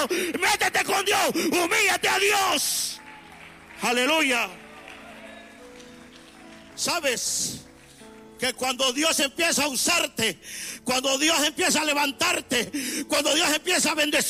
Dios, métete con Dios, humíllate a Dios. Aleluya. ¿Sabes? Que cuando Dios empieza a usarte, cuando Dios empieza a levantarte, cuando Dios empieza a bendecir,